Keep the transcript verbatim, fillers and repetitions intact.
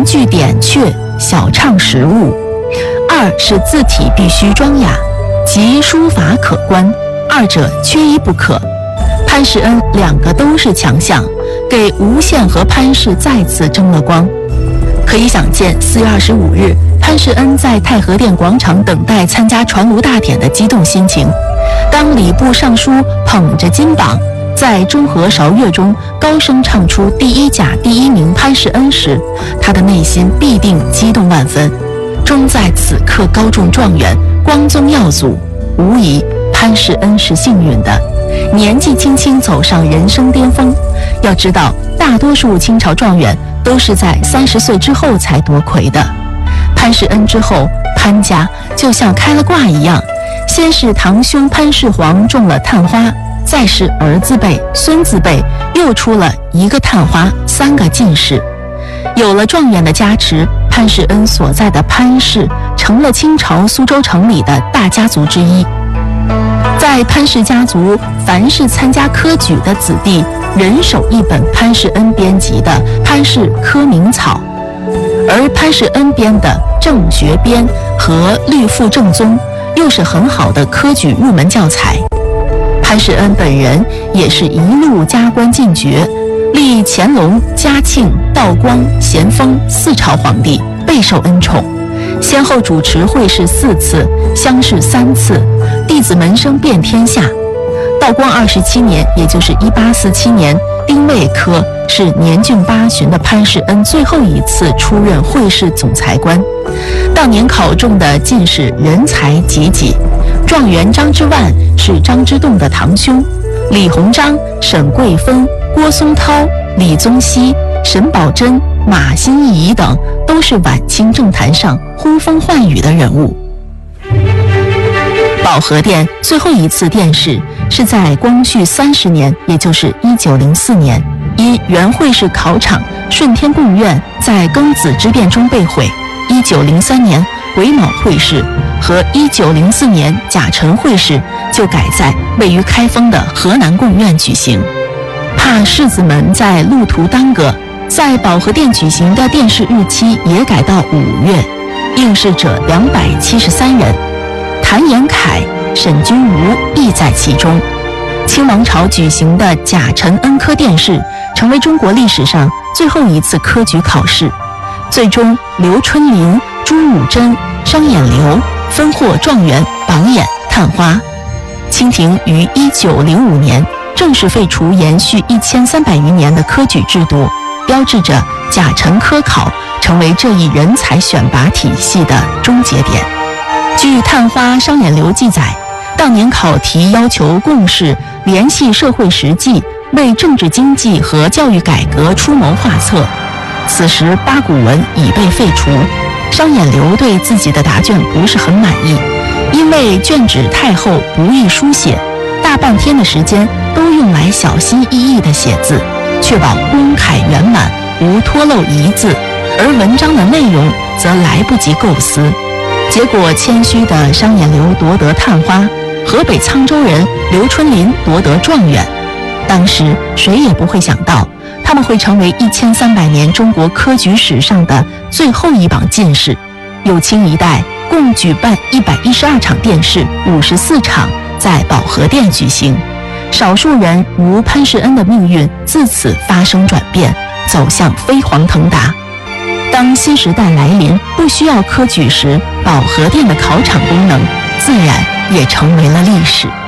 言句点确，小畅实务。二是字体必须庄雅，即书法可观，二者缺一不可。潘世恩两个都是强项，给吴献和潘氏再次争了光。可以想见，四月二十五日，潘世恩在太和殿广场等待参加传炉大典的激动心情。当礼部尚书捧着金榜，在中和韶乐中高声唱出第一甲第一名潘世恩时，他的内心必定激动万分。终在此刻高中状元，光宗耀祖，无疑潘世恩是幸运的，年纪轻轻走上人生巅峰。要知道，大多数清朝状元都是在三十岁之后才夺魁的。潘世恩之后，潘家就像开了挂一样，先是堂兄潘世璜中了探花，再是儿子辈、孙子辈又出了一个探花，三个进士。有了状元的加持，潘世恩所在的潘氏成了清朝苏州城里的大家族之一。在潘氏家族，凡是参加科举的子弟，人手一本潘世恩编辑的《潘氏科名草》，而潘世恩编的《正学编》和《律赋正宗》又是很好的科举入门教材。潘世恩本人也是一路加官进爵，历乾隆、嘉庆、道光、咸丰四朝皇帝，备受恩宠，先后主持会试四次，乡试三次，弟子门生遍天下。道光二十七年，也就是一八四七年，丁未科是年近八旬的潘世恩最后一次出任会试总裁官。当年考中的进士人才济济，状元张之万是张之洞的堂兄，李鸿章、沈桂芬、郭松涛、李宗羲、沈葆桢、马新贻等都是晚清政坛上呼风唤雨的人物。保和殿最后一次殿试是在光绪三十年，也就是一九零四年，因原会试考场顺天贡院在庚子之变中被毁，一九零三年癸卯会试和一九零四年甲辰会试就改在位于开封的河南贡院举行。怕士子们在路途耽搁，在保和殿举行的殿试日期也改到五月，应试者两百七十三人，谭延闿、沈君儒亦在其中。清王朝举行的甲辰恩科殿试成为中国历史上最后一次科举考试，最终刘春霖、朱汝珍、商衍流分获状元、榜眼、探花。清廷于一九零五年正式废除延续一千三百余年的科举制度，标志着甲辰科考成为这一人才选拔体系的终结点。据探花商衍流记载，当年考题要求共事联系社会实际，为政治经济和教育改革出谋划策。此时八股文已被废除，商衍流对自己的答卷不是很满意，因为卷纸太厚不易书写，大半天的时间都用来小心翼翼地写字，确保工楷圆满，无脱漏一字，而文章的内容则来不及构思。结果谦虚的商衍流夺得探花，河北沧州人刘春霖夺得状元。当时谁也不会想到，他们会成为一千三百年中国科举史上的最后一榜进士。有清一代共举办一百一十二场殿试，五十四场在保和殿举行。少数人如潘世恩的命运自此发生转变，走向飞黄腾达。当新时代来临，不需要科举时，保和殿的考场功能自然也成为了历史。